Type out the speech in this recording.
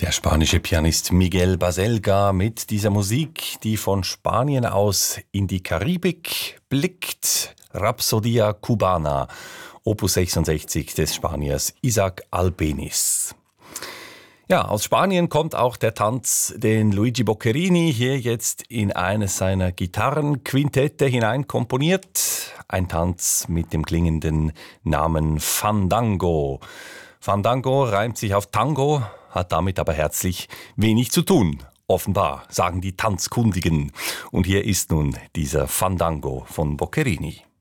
Der spanische Pianist Miguel Baselga mit dieser Musik, die von Spanien aus in die Karibik blickt. Rapsodia Cubana, Opus 66 des Spaniers Isaac Albéniz. Ja, aus Spanien kommt auch der Tanz, den Luigi Boccherini hier jetzt in eines seiner Gitarrenquintette hineinkomponiert. Ein Tanz mit dem klingenden Namen Fandango. Fandango reimt sich auf Tango, hat damit aber herzlich wenig zu tun. Offenbar, sagen die Tanzkundigen. Und hier ist nun dieser Fandango von Boccherini.